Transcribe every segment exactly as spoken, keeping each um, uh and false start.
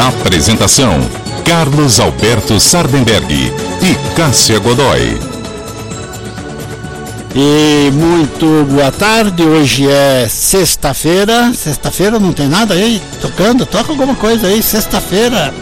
Apresentação: Carlos Alberto Sardenberg e Cássia Godoy. E muito boa tarde, hoje é sexta-feira, sexta-feira não tem nada aí tocando, toca alguma coisa aí, sexta-feira.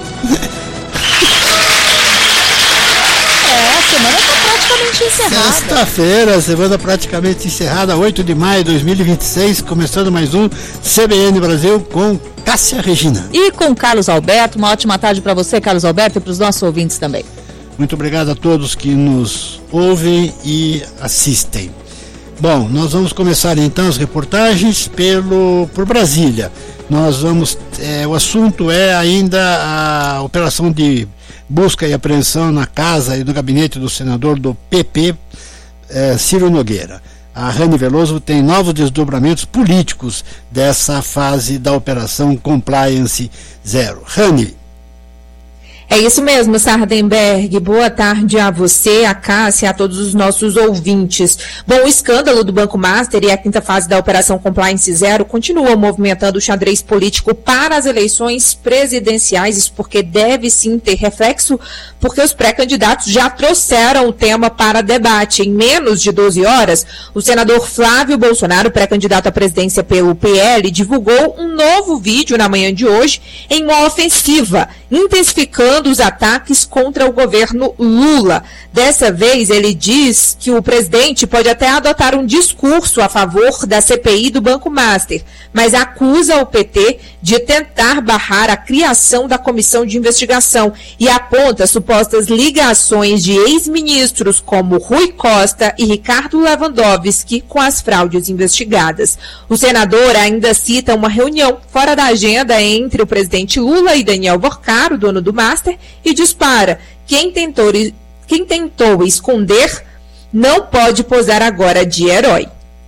É, a semana está praticamente encerrada. Sexta-feira, semana praticamente encerrada, oito de maio de dois mil e vinte e seis, começando mais um C B N Brasil com Cássia Regina. E com Carlos Alberto, uma ótima tarde para você, Carlos Alberto, e para os nossos ouvintes também. Muito obrigado a todos que nos ouvem e assistem. Bom, nós vamos começar então as reportagens pelo, por Brasília. Nós vamos, é, o assunto é ainda a operação de busca e apreensão na casa e no gabinete do senador do P P, é, Ciro Nogueira. A Rani Veloso tem novos desdobramentos políticos dessa fase da operação Compliance Zero. Rani. É isso mesmo, Sardenberg. Boa tarde a você, a Cássia e a todos os nossos ouvintes. Bom, o escândalo do Banco Master e a quinta fase da Operação Compliance Zero continuam movimentando o xadrez político para as eleições presidenciais, isso porque deve sim ter reflexo, porque os pré-candidatos já trouxeram o tema para debate. Em menos de doze horas, o senador Flávio Bolsonaro, pré-candidato à presidência pelo P L, divulgou um novo vídeo na manhã de hoje em uma ofensiva, intensificando os ataques contra o governo Lula. Dessa vez, ele diz que o presidente pode até adotar um discurso a favor da C P I do Banco Master, mas acusa o P T de tentar barrar a criação da comissão de investigação e aponta supostas ligações de ex-ministros como Rui Costa e Ricardo Lewandowski com as fraudes investigadas. O senador ainda cita uma reunião fora da agenda entre o presidente Lula e Daniel Borcaro, dono do Master, e dispara: quem tentou, quem tentou esconder não pode posar agora de herói.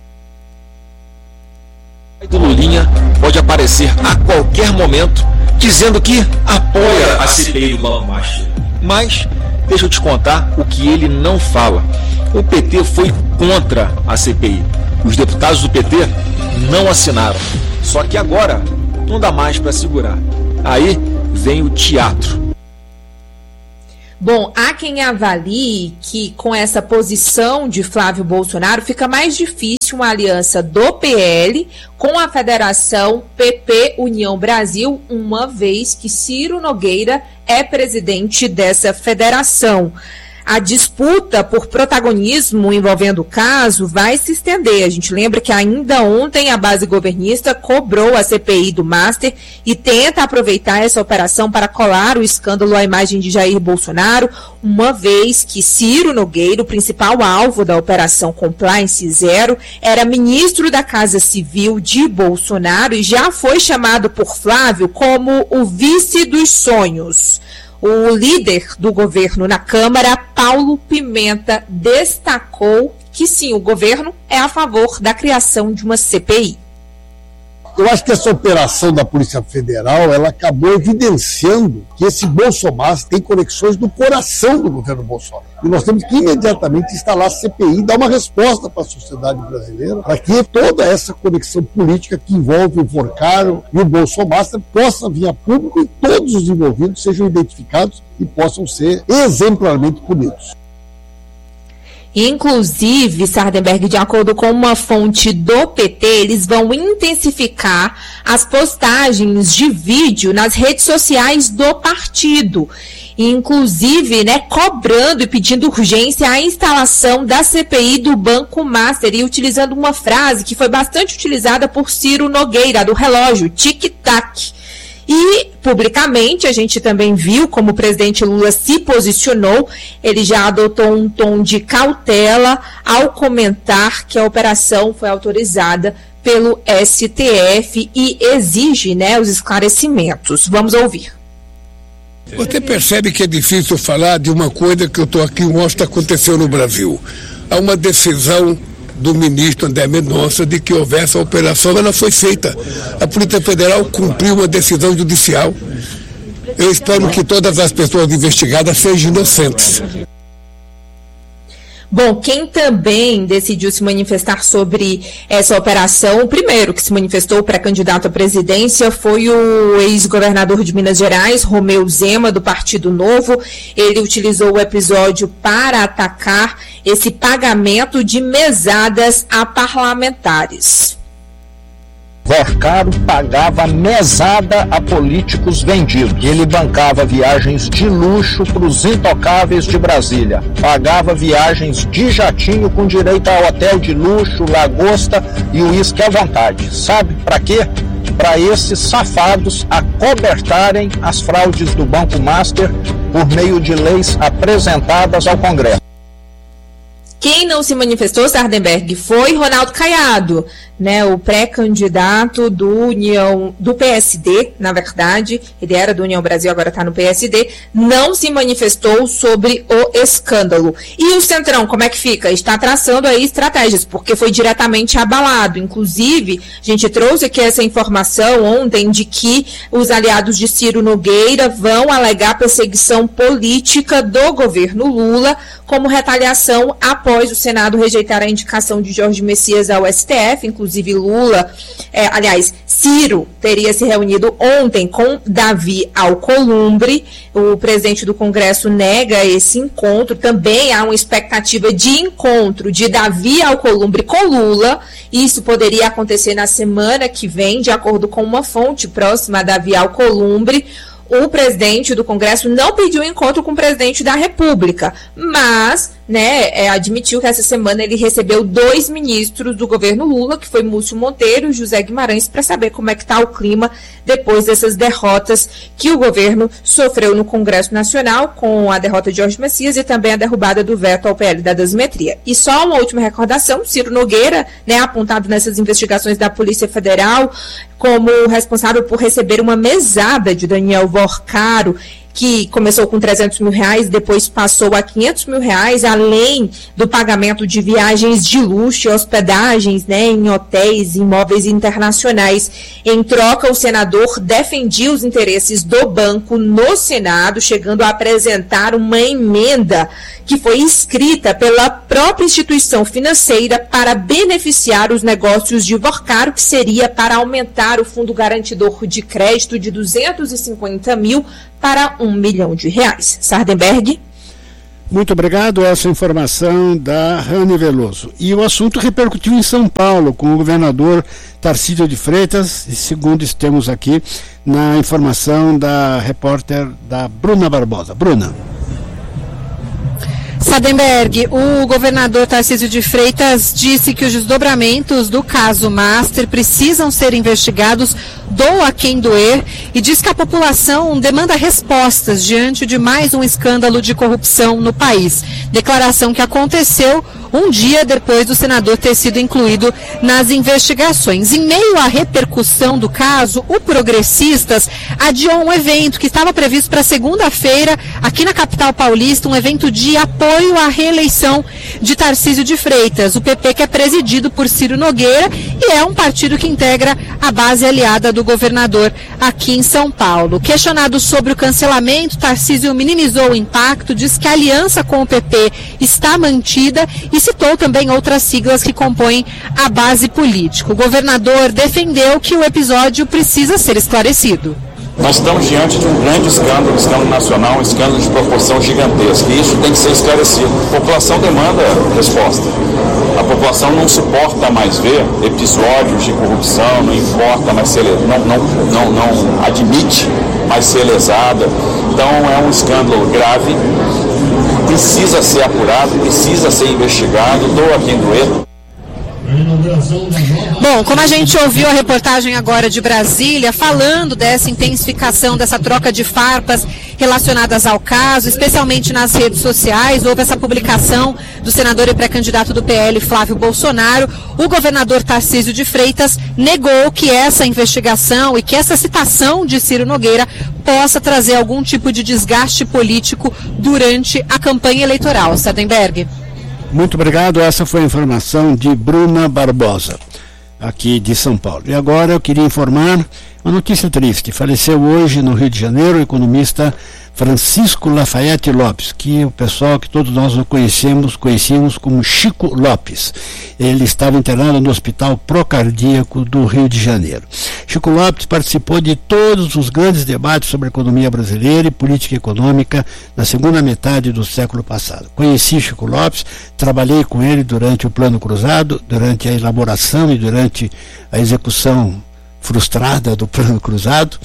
O do Lulinha pode aparecer a qualquer momento dizendo que apoia a C P I do Banco Master. Mas deixa eu te contar o que ele não fala. O P T foi contra a C P I. Os deputados do P T não assinaram. Só que agora não dá mais para segurar. Aí vem o teatro. Bom, há quem avalie que com essa posição de Flávio Bolsonaro fica mais difícil uma aliança do P L com a Federação P P União Brasil, uma vez que Ciro Nogueira é presidente dessa federação. A disputa por protagonismo envolvendo o caso vai se estender. A gente lembra que ainda ontem a base governista cobrou a C P I do Master e tenta aproveitar essa operação para colar o escândalo à imagem de Jair Bolsonaro, uma vez que Ciro Nogueira, o principal alvo da Operação Compliance Zero, era ministro da Casa Civil de Bolsonaro e já foi chamado por Flávio como o vice dos sonhos. O líder do governo na Câmara, Paulo Pimenta, destacou que sim, o governo é a favor da criação de uma C P I. Eu acho que essa operação da Polícia Federal, ela acabou evidenciando que esse Bolsonaro tem conexões no coração do governo Bolsonaro. E nós temos que imediatamente instalar a C P I e dar uma resposta para a sociedade brasileira, para que toda essa conexão política que envolve o Borcaro e o Bolsonaro possa vir a público e todos os envolvidos sejam identificados e possam ser exemplarmente punidos. Inclusive, Sardenberg, de acordo com uma fonte do P T, eles vão intensificar as postagens de vídeo nas redes sociais do partido. Inclusive, né, cobrando e pedindo urgência a instalação da C P I do Banco Master e utilizando uma frase que foi bastante utilizada por Ciro Nogueira, do relógio, tic-tac. E, publicamente, a gente também viu como o presidente Lula se posicionou. Ele já adotou um tom de cautela ao comentar que a operação foi autorizada pelo S T F e exige, né, os esclarecimentos. Vamos ouvir. Você percebe que é difícil falar de uma coisa que eu estou aqui mostra aconteceu no Brasil. Há uma decisão do ministro André Mendonça de que houvesse a operação, ela foi feita. A Polícia Federal cumpriu uma decisão judicial. Eu espero que todas as pessoas investigadas sejam inocentes. Bom, quem também decidiu se manifestar sobre essa operação, o primeiro que se manifestou para candidato à presidência foi o ex-governador de Minas Gerais, Romeu Zema, do Partido Novo. Ele utilizou o episódio para atacar esse pagamento de mesadas a parlamentares. Vorcaro pagava mesada a políticos vendidos. Ele bancava viagens de luxo para os intocáveis de Brasília. Pagava viagens de jatinho com direito a hotel de luxo, lagosta e uísque à vontade. Sabe para quê? Para esses safados acobertarem as fraudes do Banco Master por meio de leis apresentadas ao Congresso. Quem não se manifestou, Sardenberg, foi Ronaldo Caiado, né, o pré-candidato do União, do P S D, na verdade, ele era do União Brasil, agora está no P S D, não se manifestou sobre o escândalo. E o Centrão, como é que fica? Está traçando aí estratégias, porque foi diretamente abalado. Inclusive, a gente trouxe aqui essa informação ontem de que os aliados de Ciro Nogueira vão alegar perseguição política do governo Lula como retaliação após o Senado rejeitar a indicação de Jorge Messias ao S T F. Inclusive Lula, é, aliás, Ciro teria se reunido ontem com Davi Alcolumbre. O presidente do Congresso nega esse encontro. Também há uma expectativa de encontro de Davi Alcolumbre com Lula. Isso poderia acontecer na semana que vem, de acordo com uma fonte próxima a Davi Alcolumbre. O presidente do Congresso não pediu encontro com o presidente da República, mas, né, é, admitiu que essa semana ele recebeu dois ministros do governo Lula, que foi Múcio Monteiro e José Guimarães, para saber como é que está o clima depois dessas derrotas que o governo sofreu no Congresso Nacional, com a derrota de Jorge Messias e também a derrubada do veto ao P L da dosimetria. E só uma última recordação, Ciro Nogueira, né, apontado nessas investigações da Polícia Federal como responsável por receber uma mesada de Daniel Vorcaro, que começou com trezentos mil reais, depois passou a quinhentos mil reais, além do pagamento de viagens de luxo e hospedagens, né, em hotéis e imóveis internacionais. Em troca, o senador defendia os interesses do banco no Senado, chegando a apresentar uma emenda que foi escrita pela própria instituição financeira para beneficiar os negócios de Vorcaro, que seria para aumentar o fundo garantidor de crédito de duzentos e cinquenta mil para um milhão de reais. Sardenberg. Muito obrigado. Essa informação da Rani Veloso. E o assunto repercutiu em São Paulo com o governador Tarcísio de Freitas, e segundo temos aqui na informação da repórter da Bruna Barbosa. Bruna. Sardenberg, o governador Tarcísio de Freitas disse que os desdobramentos do caso Master precisam ser investigados, doa quem doer, e diz que a população demanda respostas diante de mais um escândalo de corrupção no país. Declaração que aconteceu um dia depois do senador ter sido incluído nas investigações. Em meio à repercussão do caso, o Progressistas adiou um evento que estava previsto para segunda-feira aqui na capital paulista, um evento de apoio à reeleição de Tarcísio de Freitas. O P P, que é presidido por Ciro Nogueira e é um partido que integra a base aliada do governador aqui em São Paulo. Questionado sobre o cancelamento, Tarcísio minimizou o impacto, diz que a aliança com o P P está mantida e citou também outras siglas que compõem a base política. O governador defendeu que o episódio precisa ser esclarecido. Nós estamos diante de um grande escândalo, um escândalo nacional, um escândalo de proporção gigantesca, e isso tem que ser esclarecido. A população demanda resposta. A população não suporta mais ver episódios de corrupção, não importa mais ser, não, não, não, não admite mais ser lesada. Então é um escândalo grave, precisa ser apurado, precisa ser investigado, doa quem doer. Bom, como a gente ouviu a reportagem agora de Brasília, falando dessa intensificação, dessa troca de farpas relacionadas ao caso, especialmente nas redes sociais, houve essa publicação do senador e pré-candidato do P L, Flávio Bolsonaro. O governador Tarcísio de Freitas negou que essa investigação e que essa citação de Ciro Nogueira possa trazer algum tipo de desgaste político durante a campanha eleitoral. Sardenberg. Muito obrigado. Essa foi a informação de Bruna Barbosa, aqui de São Paulo. E agora eu queria informar uma notícia triste. Faleceu hoje no Rio de Janeiro o economista Francisco Lafayette Lopes, que o pessoal que todos nós o conhecemos, conhecíamos como Chico Lopes. Ele estava internado no Hospital Procardíaco do Rio de Janeiro. Chico Lopes participou de todos os grandes debates sobre a economia brasileira e política econômica na segunda metade do século passado. Conheci Chico Lopes, trabalhei com ele durante o Plano Cruzado, durante a elaboração e durante a execução frustrada do Plano Cruzado.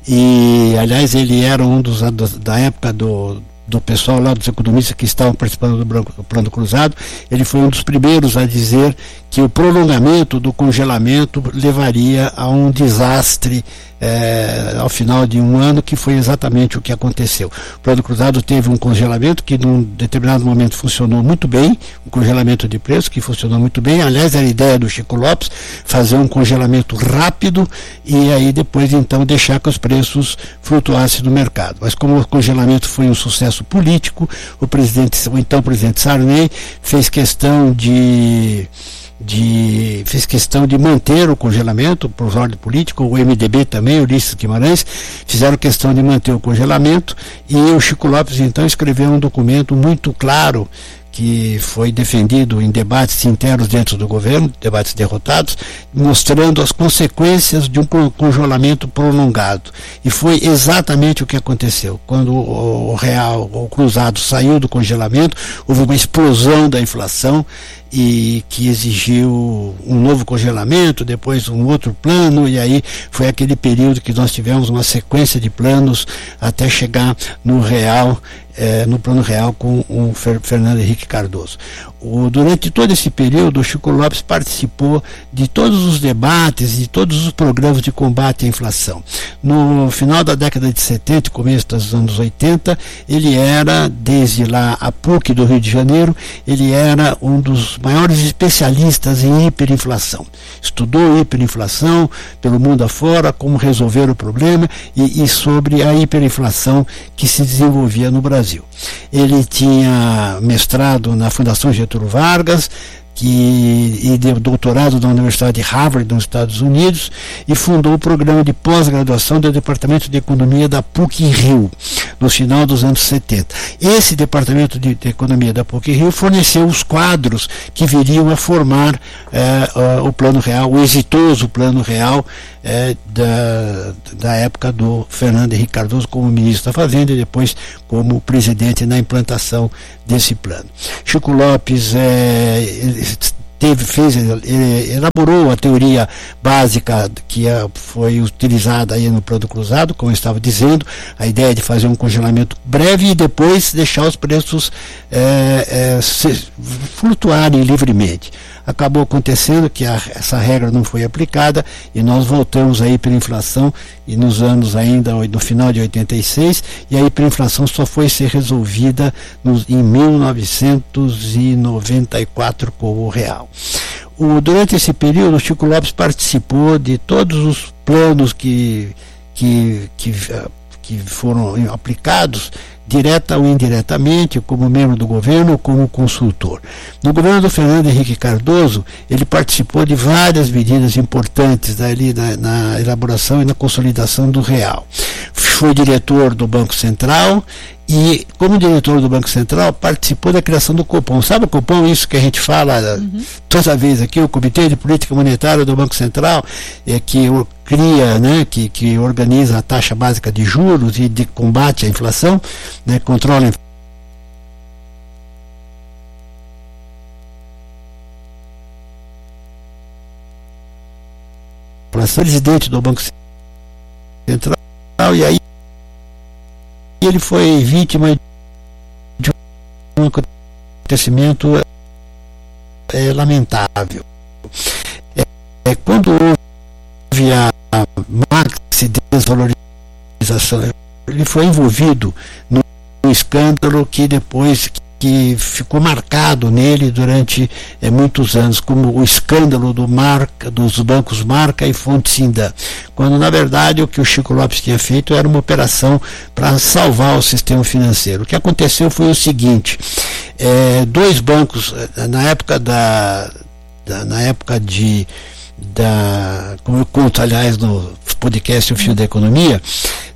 E, aliás, ele era um dos, da época do, do pessoal lá, dos economistas que estavam participando do, branco, do Plano Cruzado. Ele foi um dos primeiros a dizer que o prolongamento do congelamento levaria a um desastre é, ao final de um ano, que foi exatamente o que aconteceu. O Plano Cruzado teve um congelamento que num determinado momento funcionou muito bem, um congelamento de preço que funcionou muito bem. Aliás, era a ideia do Chico Lopes fazer um congelamento rápido e aí depois então deixar que os preços flutuassem no mercado. Mas como o congelamento foi um sucesso político, o presidente, o então presidente Sarney fez questão de De, fez questão de manter o congelamento por ordem política. O M D B também, Ulisses Guimarães, fizeram questão de manter o congelamento, e o Chico Lopes então escreveu um documento muito claro que foi defendido em debates internos dentro do governo, debates derrotados, mostrando as consequências de um congelamento prolongado. E foi exatamente o que aconteceu. Quando o real, o cruzado, saiu do congelamento, houve uma explosão da inflação, e que exigiu um novo congelamento, depois um outro plano, e aí foi aquele período que nós tivemos uma sequência de planos até chegar no real, eh, no plano real com o Fernando Henrique Cardoso. O, durante todo esse período, o Chico Lopes participou de todos os debates, de todos os programas de combate à inflação. No final da década de setenta e começo dos anos oitenta, ele era, desde lá a PUC do Rio de Janeiro, ele era um dos maiores especialistas em hiperinflação. Estudou hiperinflação pelo mundo afora, como resolver o problema e, e sobre a hiperinflação que se desenvolvia no Brasil. Ele tinha mestrado na Fundação Getúlio Vargas, que, e deu doutorado na Universidade de Harvard, nos Estados Unidos, e fundou o programa de pós-graduação do Departamento de Economia da PUC-Rio, no final dos anos setenta. Esse Departamento de, de Economia da PUC-Rio forneceu os quadros que viriam a formar eh, o Plano Real, o exitoso Plano Real eh, da, da época do Fernando Henrique Cardoso como ministro da Fazenda e depois como presidente na implantação desse plano. Chico Lopes eh, Teve, fez, ele elaborou a teoria básica que foi utilizada aí no Plano Cruzado, como eu estava dizendo, a ideia de fazer um congelamento breve e depois deixar os preços é, é, se, flutuarem livremente. Acabou acontecendo que a, essa regra não foi aplicada e nós voltamos à hiperinflação, e nos anos ainda, no final de oitenta e seis, e a hiperinflação só foi ser resolvida no, em mil novecentos e noventa e quatro com o real. O, durante esse período, o Chico Lopes participou de todos os planos que, que, que, que foram aplicados, direta ou indiretamente, como membro do governo ou como consultor. No governo do Fernando Henrique Cardoso, ele participou de várias medidas importantes ali na, na elaboração e na consolidação do real. Foi diretor do Banco Central e, como diretor do Banco Central, participou da criação do Copom. Sabe o Copom? Isso que a gente fala uhum. toda vez aqui, o Comitê de Política Monetária do Banco Central, é, que cria, né, que, que organiza a taxa básica de juros e de combate à inflação, né, controla a inflação, presidente do Banco Central, e aí ele foi vítima de um acontecimento é, lamentável. É, é, quando houve a maxi desvalorização, ele foi envolvido num escândalo que depois que ficou marcado nele durante é, muitos anos, como o escândalo do marca, dos bancos Marca e Fonte Sindan, quando na verdade o que o Chico Lopes tinha feito era uma operação para salvar o sistema financeiro. O que aconteceu foi o seguinte: é, dois bancos, na época da, da na época de da, como eu conto aliás no podcast O Fio da Economia,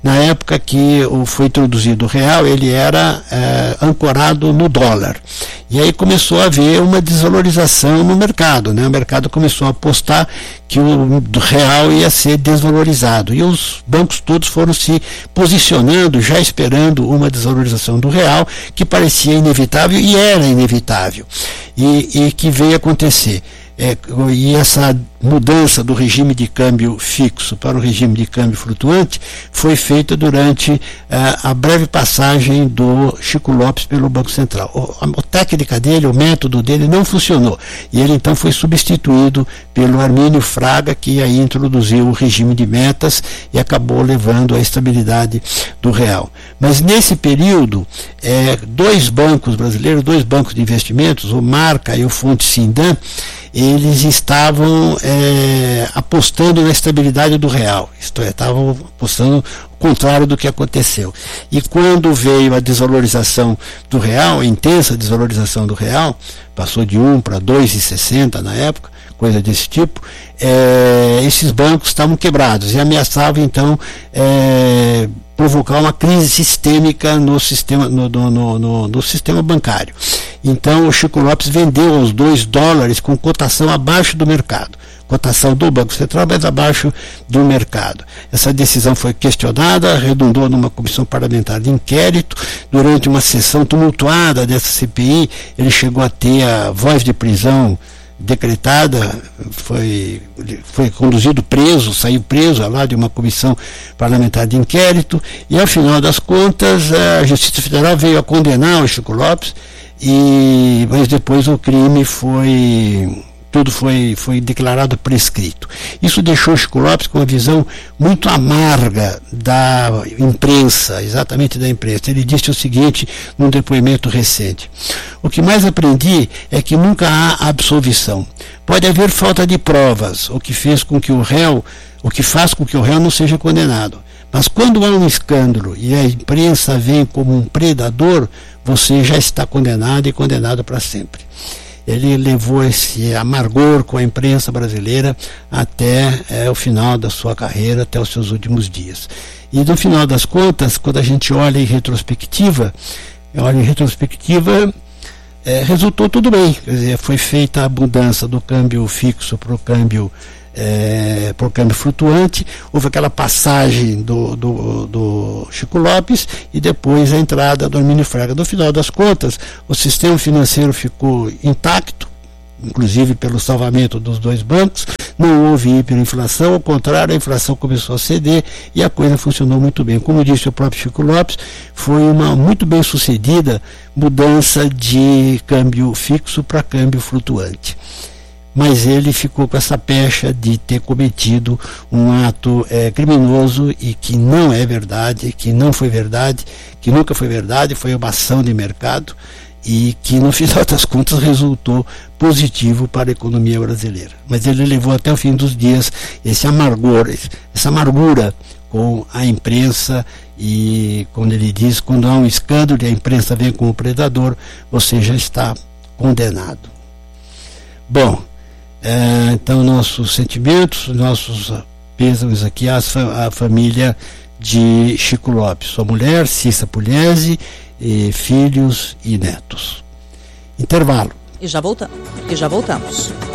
Na época que o, foi introduzido o real, ele era é, ancorado no dólar. E aí começou a haver uma desvalorização no mercado, né? O mercado começou a apostar que o real ia ser desvalorizado. E os bancos todos foram se posicionando, já esperando uma desvalorização do real, que parecia inevitável e era inevitável. E, e que veio acontecer. É, e essa mudança do regime de câmbio fixo para o regime de câmbio flutuante foi feita durante uh, a breve passagem do Chico Lopes pelo Banco Central. O, a, a técnica dele, o método dele não funcionou, e ele então foi substituído pelo Armínio Fraga, que aí introduziu o regime de metas e acabou levando à estabilidade do real. Mas nesse período, é, dois bancos brasileiros, dois bancos de investimentos, o Marca e o Fonte Sindan, eles estavam é, apostando na estabilidade do real, isto é, estavam apostando o contrário do que aconteceu. E quando veio a desvalorização do real, a intensa desvalorização do real, passou de um para dois vírgula sessenta na época, coisa desse tipo, é, esses bancos estavam quebrados e ameaçavam então é, provocar uma crise sistêmica no sistema, no, no, no, no, no sistema bancário. Então o Chico Lopes vendeu os dois dólares com cotação abaixo do mercado, cotação do Banco Central, mas abaixo do mercado. Essa decisão foi questionada, redundou numa comissão parlamentar de inquérito. Durante uma sessão tumultuada dessa C P I, ele chegou a ter a voz de prisão decretada, foi, foi conduzido preso, saiu preso lá de uma comissão parlamentar de inquérito, e ao final das contas a Justiça Federal veio a condenar o Chico Lopes, e, mas depois o crime foi... tudo foi, foi declarado prescrito. Isso deixou Chico Lopes com uma visão muito amarga da imprensa, exatamente da imprensa. Ele disse o seguinte num depoimento recente: o que mais aprendi é que nunca há absolvição. Pode haver falta de provas, o que fez com que o réu, o que faz com que o réu não seja condenado. Mas quando há um escândalo e a imprensa vem como um predador, você já está condenado e condenado para sempre. Ele levou esse amargor com a imprensa brasileira até é, o final da sua carreira, até os seus últimos dias. E no final das contas, quando a gente olha em retrospectiva, olha em retrospectiva, é, resultou tudo bem. Quer dizer, foi feita a mudança do câmbio fixo para o câmbio É, por câmbio flutuante, houve aquela passagem do, do, do Chico Lopes e depois a entrada do Armínio Fraga. No final das contas, o sistema financeiro ficou intacto, inclusive pelo salvamento dos dois bancos, não houve hiperinflação, ao contrário, a inflação começou a ceder e a coisa funcionou muito bem. Como disse o próprio Chico Lopes, foi uma muito bem sucedida mudança de câmbio fixo para câmbio flutuante. Mas ele ficou com essa pecha de ter cometido um ato é, criminoso e que não é verdade, que não foi verdade, que nunca foi verdade, foi uma ação de mercado e que no final das contas resultou positivo para a economia brasileira. Mas ele levou até o fim dos dias esse amargor, essa amargura com a imprensa, e quando ele diz, quando há um escândalo e a imprensa vem como predador, você já está condenado. Bom, É, então nossos sentimentos, nossos pêsames aqui à à família de Chico Lopes, sua mulher, Cissa Pugliese, e filhos e netos. Intervalo. E já voltamos. E já voltamos.